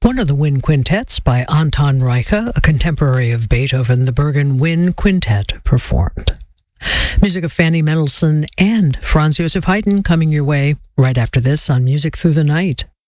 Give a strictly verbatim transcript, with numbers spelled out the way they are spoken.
One of the Wind Quintets by Anton Reicha, a contemporary of Beethoven, the Bergen Wind Quintet performed. Music of Fanny Mendelssohn and Franz Joseph Haydn coming your way right after this on Music Through the Night.